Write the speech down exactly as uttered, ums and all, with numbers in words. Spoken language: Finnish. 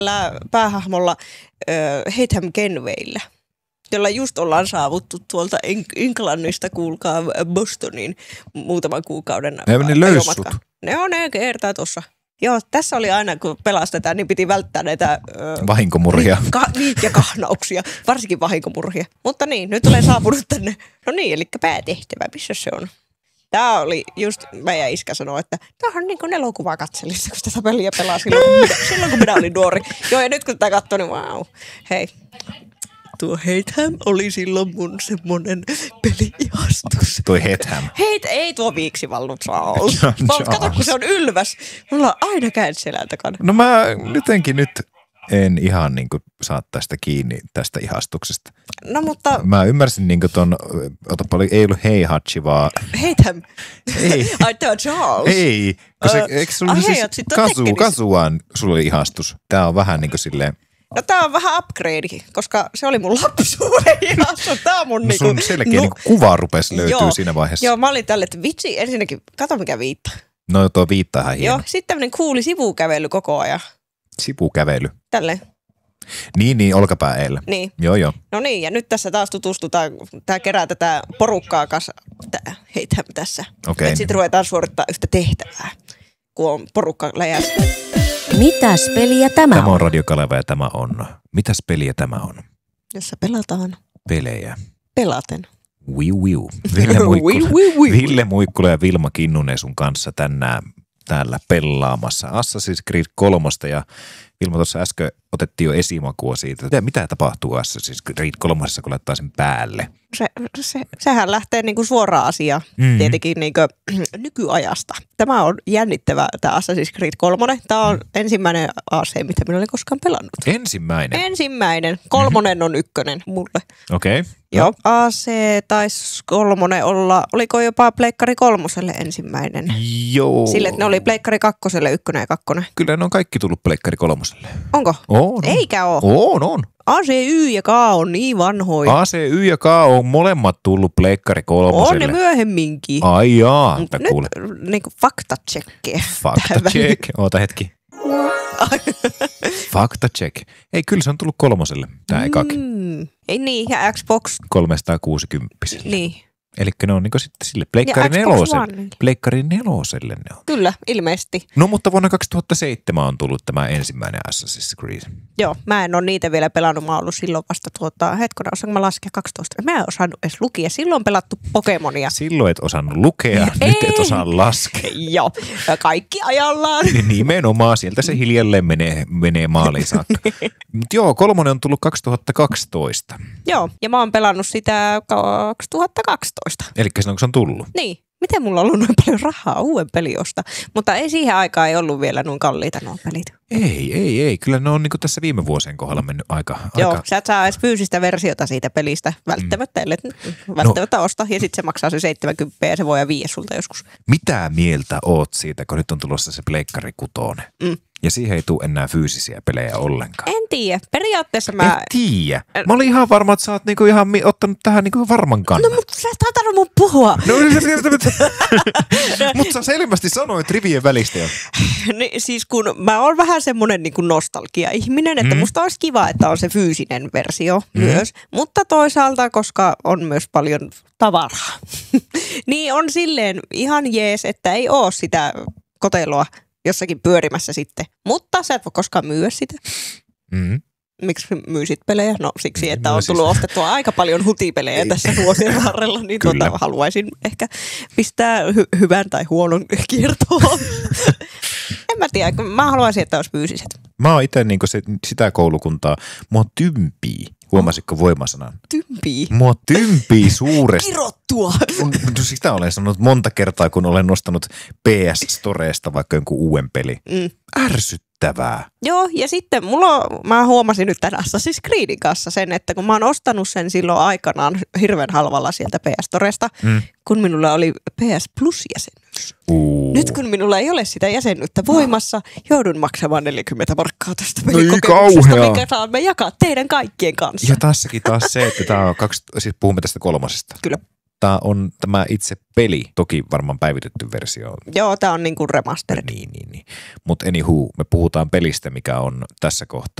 päähahmolla äh, Hatham Kenwayllä, jolla just ollaan saavuttu tuolta Englannista, kuulkaa, Bostonin muutaman kuukauden ajomatka. Ne on ne kertaa tuossa. Joo, tässä oli aina, kun pelastetaan, niin piti välttää näitä Öö, vahinkomurhia. Ka- niin, ja kahnauksia, varsinkin vahinkomurhia. Mutta niin, nyt olen saapunut tänne. No niin, eli päätehtävä, missä se on? Tämä oli just, meidän iskä sanoi, että tämä on niin kuin elokuvaa katselissa, kun tätä peliä pelaa silloin, kun minä, silloin, kun minä olin nuori. Joo, ja nyt kun tätä katsoo, niin vau. Hei, tuo Hatham oli silloin mun semmonen peli-ihastus. Tuo Hatham. Heit, ei tuo Viiksivallu Charles. Kato, kun se on ylväs. Mulla on aina käyn selän takana. No mä jotenkin nyt en ihan niin kuin saa tästä kiinni, tästä ihastuksesta. No mutta... Mä ymmärsin niin kuin ton, otapa oli, ei ollut Heihachi, vaan... Hatham. Ei. Ai tää on Charles. Ei, kun se, uh, eikö sulla siis kasu, kasuaan sulla oli ihastus? Tää on vähän niin kuin silleen... No tää on vähän upgrade, koska se oli mun lapsuuden ihastus. Tää on mun no, niinku... Sun selkeä no, niinku kuva rupesi löytyy joo, siinä vaiheessa. Joo, mä olin tälle, että vitsi, ensinnäkin, kato mikä viitta. No tuo viitta ihan hieno. Joo, sitten tämmönen kuuli sivukävely koko ajan. Sivukävely? Tälleen. Niin, niin, olkapää eellä. Niin. Joo, joo. No niin, ja nyt tässä taas tutustutaan, tää kerää tätä porukkaa kanssa, tää Hatham tässä. Okei. Okay. Sitten ruvetaan suorittaa yhtä tehtävää, kun on porukka läjässä. Mitäs peliä tämä on? Tämä on Radio Kaleva ja tämä on. Mitäs peliä tämä on? Jossa pelataan. Pelejä. Pelaten. Wiu wiu. Ville Muikkula, Ville Muikkula ja Vilma Kinnunen sun kanssa tänään täällä pelaamassa Assassin's Creed kolmosta ja Vilma tuossa äsken otettiin jo esimakua siitä, että mitä tapahtuu Assassin's Creed kolmosessa, kun laittaa sen päälle. Se, se, sehän lähtee niinku suoraan asiaan, mm-hmm. tietenkin niinku nykyajasta. Tämä on jännittävä, tämä Assassin's Creed kolme. Tämä on mm. ensimmäinen A C, mitä minä olen koskaan pelannut. Ensimmäinen? Ensimmäinen. Kolmonen mm-hmm. on ykkönen mulle. Okei. Okay. Joo, A C taisi kolmonen olla, oliko jopa Pleikkari kolmoselle ensimmäinen? Joo. Sille, että ne oli Pleikkari kakkoselle ykkönen ja kakkonen. Kyllä ne on kaikki tullut Pleikkari kolmoselle. Onko? On. Eikä ole. On, on. A C, Y ja K on niin vanhoja. A C, Y ja K on molemmat tullut Pleikkari kolmoselle. On ne myöhemminkin. Ai jaa. Nyt niin kuin fakta-tsekkiä. Fakta-check. Oota hetki. Fakta-check. Ei, kyllä se on tullut kolmoselle, tämä ekakin. Mm. Ei niin, ja Xbox. kolmesataakuusikymmentä. Niin. Eli ne on niinku sitten sille Pleikkari neloselle. Pleikkari neloselle ne on. Kyllä, ilmeisesti. No mutta vuonna kaksituhattaseitsemän on tullut tämä ensimmäinen Assassin's Creed. Joo, mä en ole niitä vielä pelannut. Mä oon ollut silloin vasta tuota, hetkona, osaanko mä laskea kaksitoista. Mä en osannut edes lukea. Silloin on pelattu Pokemonia. Silloin et osannut lukea, Ei. nyt et osaa laskea. Joo, kaikki ajallaan. Nimenomaan, sieltä se hiljalleen menee, menee maaliin saakka. Mutta joo, kolmonen on tullut kaksituhattakaksitoista. Joo, ja mä oon pelannut sitä kaksituhattakaksitoista. Eli silloin kun se on tullut. Niin. Miten mulla on ollut noin paljon rahaa uuden peliosta? Mutta ei siihen aikaan ei ollut vielä noin kalliita nuo pelit. Ei, ei, ei. Kyllä ne on niin kuin tässä viime vuosien kohdalla mennyt aika... Joo, aika... sä et saa edes fyysistä versiota siitä pelistä. Välttämättä, mm. ellei välttämättä no. osta. Ja sitten se maksaa se seitsemänkymmentä ja se voi viiä sulta joskus. Mitä mieltä oot siitä, kun nyt on tulossa se Pleikkari kutonen? Mm. Ja siihen ei tule enää fyysisiä pelejä ollenkaan. En tiedä. Periaatteessa mä... En tiedä. Mä olin ihan varma, että sä oot niinku ihan mi- ottanut tähän niinku varman kannan. No mutta sä et antanut mun puhua. No mutta sä selvästi sanoit rivien välistä jo. Niin, siis kun mä oon vähän semmonen niinku nostalgia-ihminen, että mm. musta olisi kiva, että on se fyysinen versio mm. myös. Mutta toisaalta, koska on myös paljon tavaraa, niin on silleen ihan jees, että ei oo sitä koteloa jossakin pyörimässä sitten. Mutta sä et voi koskaan myyä sitä. Mm. Miksi myisit pelejä? No siksi, että no, on tullut siis... ostettua aika paljon hutipelejä tässä vuosien varrella, niin tuota, haluaisin ehkä pistää hy- hyvän tai huonon kiertoon. En mä tiedä, mä haluaisin, että olisi fyysiset. Mä oon itse niinku se, sitä koulukuntaa, mua tympii. Huomasitko voimasanan? Tympii. Mua tympii suuresti. Kirottua. Sitä olen sanonut monta kertaa, kun olen nostanut P S-storeesta vaikka jonkun uuden peli. Mm. Ärsyttävää. Joo, ja sitten mulla on, mä huomasin nyt tämän Assassin's Creedin kanssa sen, että kun mä oon ostanut sen silloin aikanaan hirveän halvalla sieltä P S-storesta, mm. kun minulla oli P S Plus-jäsenyys. Uh. Nyt kun minulla ei ole sitä jäsenyyttä voimassa, joudun maksamaan neljäkymmentä markkaa tästä pelikokemuksesta, no mikä saamme jakaa teidän kaikkien kanssa. Ja tässäkin taas se, että tää on kaksi, siis puhumme tästä kolmosesta. Kyllä. Tämä on tämä itse peli, toki varmaan päivitetty versio. Joo, tämä on niinku remastered. Niin, niin, niin. Mutta anywho, me puhutaan pelistä, mikä on tässä kohtaa